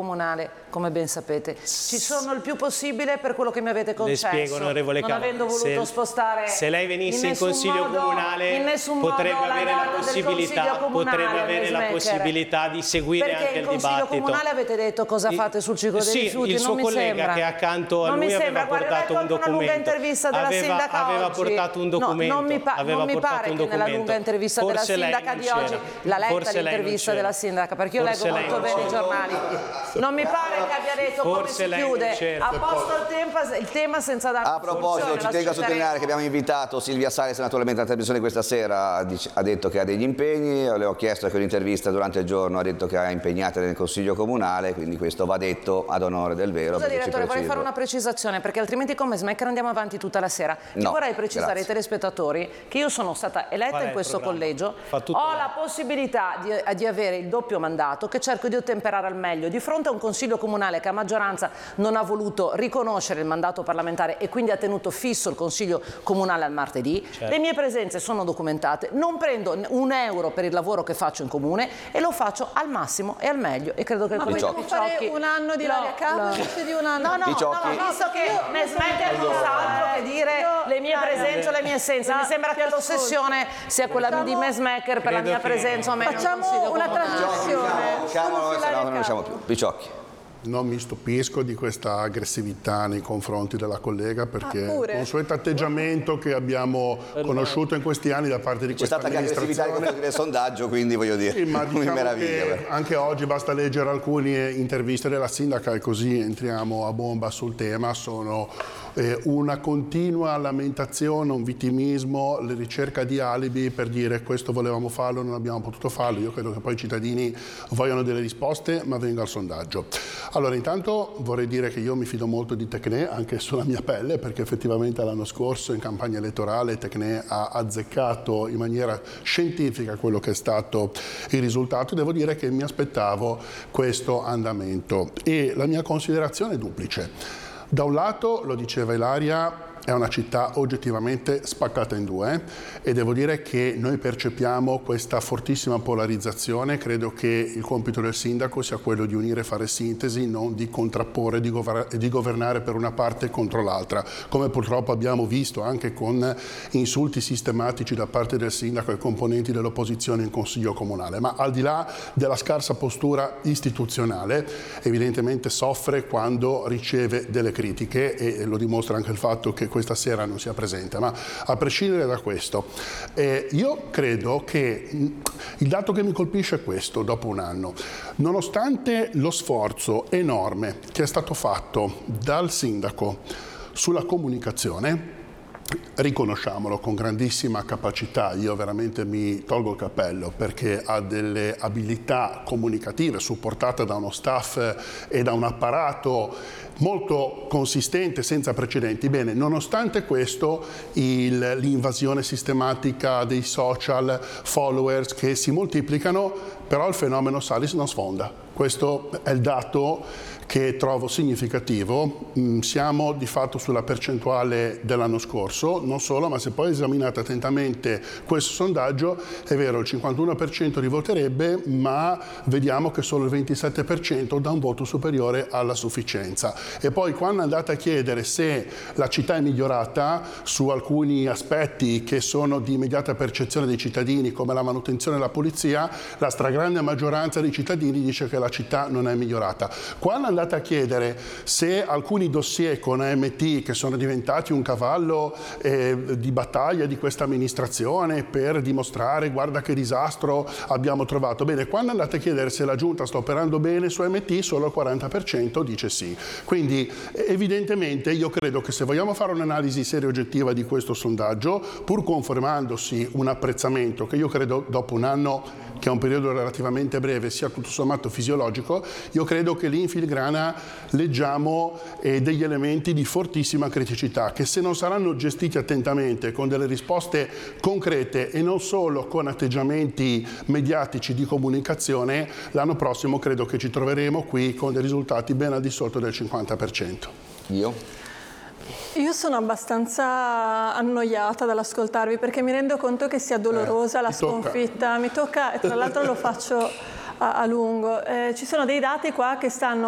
comunale, come ben sapete. Ci sono il più possibile per quello che mi avete concesso. Le spiego, onorevole non Cava, avendo voluto spostare se lei venisse in consiglio comunale potrebbe avere la possibilità di seguire anche il dibattito. Perché in consiglio comunale avete detto cosa fate sul ciclo dei rifiuti? Il suo collega che è accanto a lui aveva portato un documento. Aveva portato un documento. Non mi pare che nella lunga intervista della sindaca di oggi l'ha letta l'intervista della sindaca, perché io leggo molto bene i giornali. Non mi pare che abbia detto come si chiude a posto il tema senza dare. A proposito, ci tengo a sottolineare che abbiamo invitato Silvia Salis naturalmente alla trasmissione questa sera, ha detto che ha degli impegni, le ho chiesto che un'intervista durante il giorno, ha detto che ha impegnate nel Consiglio Comunale, quindi questo va detto ad onore del vero. Scusa direttore, vorrei fare una precisazione, perché altrimenti con Messmaker andiamo avanti tutta la sera. Io vorrei precisare ai telespettatori che io sono stata eletta in questo collegio, ho la possibilità di avere il doppio mandato che cerco di ottemperare al meglio. Di fronte a un Consiglio Comunale che a maggioranza non ha voluto riconoscere il mandato parlamentare e quindi ha tenuto fisso il Consiglio Comunale al martedì, le mie presenze sono documentate, non prendo un euro per il lavoro che faccio in comune e lo faccio al massimo e al meglio, e credo che il collega fare un anno di Ilaria Cava invece di un anno. No, visto che Messmaker non sa altro che dire le mie presenze o le mie assenze, mi sembra che l'ossessione sia quella di Messmaker per la mia presenza o meno. Facciamo una trasmissione. Non riusciamo più. Picciocchi. Non mi stupisco di questa aggressività nei confronti della collega, perché il consueto atteggiamento che abbiamo conosciuto in questi anni da parte di questa amministrazione. C'è stata anche aggressività del sondaggio, quindi voglio dire, ma diciamo mi meraviglia. Che anche oggi basta leggere alcune interviste della sindaca e così entriamo a bomba sul tema. Sono una continua lamentazione, un vittimismo, la ricerca di alibi per dire questo volevamo farlo, non abbiamo potuto farlo. Io credo che poi i cittadini vogliano delle risposte, ma venga al sondaggio. Allora, intanto vorrei dire che io mi fido molto di Tecnè, anche sulla mia pelle, perché effettivamente l'anno scorso in campagna elettorale Tecnè ha azzeccato in maniera scientifica quello che è stato il risultato. Devo dire che mi aspettavo questo andamento e la mia considerazione è duplice. Da un lato, lo diceva Ilaria, è una città oggettivamente spaccata in due e devo dire che noi percepiamo questa fortissima polarizzazione. Credo che il compito del sindaco sia quello di unire e fare sintesi, non di contrapporre e di governare per una parte contro l'altra, come purtroppo abbiamo visto anche con insulti sistematici da parte del sindaco ai componenti dell'opposizione in Consiglio Comunale. Ma al di là della scarsa postura istituzionale, evidentemente soffre quando riceve delle critiche e lo dimostra anche il fatto che questa sera non sia presente. Ma a prescindere da questo, io credo che il dato che mi colpisce è questo, dopo un anno. Nonostante lo sforzo enorme che è stato fatto dal sindaco sulla comunicazione, riconosciamolo, con grandissima capacità, io veramente mi tolgo il cappello perché ha delle abilità comunicative supportate da uno staff e da un apparato molto consistente, senza precedenti. Bene, nonostante questo l'invasione sistematica dei social, followers che si moltiplicano, però il fenomeno Salis non sfonda. Questo è il dato che trovo significativo. Siamo di fatto sulla percentuale dell'anno scorso, non solo, ma se poi esaminate attentamente questo sondaggio, è vero, il 51% rivoterebbe, ma vediamo che solo il 27% dà un voto superiore alla sufficienza. E poi quando andate a chiedere se la città è migliorata su alcuni aspetti che sono di immediata percezione dei cittadini, come la manutenzione e la pulizia, la stragrande maggioranza dei cittadini dice che la città non è migliorata. Quando andate a chiedere se alcuni dossier con AMT, che sono diventati un cavallo di battaglia di questa amministrazione per dimostrare guarda che disastro abbiamo trovato, bene, quando andate a chiedere se la giunta sta operando bene su AMT, solo il 40% dice sì. Quindi evidentemente io credo che se vogliamo fare un'analisi seria e oggettiva di questo sondaggio, pur confermandosi un apprezzamento che io credo dopo un anno, che è un periodo relativamente breve, sia tutto sommato fisiologico, io credo che lì in filigrana leggiamo degli elementi di fortissima criticità che, se non saranno gestiti attentamente con delle risposte concrete e non solo con atteggiamenti mediatici di comunicazione, l'anno prossimo credo che ci troveremo qui con dei risultati ben al di sotto del 50%. Io sono abbastanza annoiata dall'ascoltarvi perché mi rendo conto che sia dolorosa la sconfitta. Mi tocca e tra l'altro lo faccio a lungo. Ci sono dei dati qua che stanno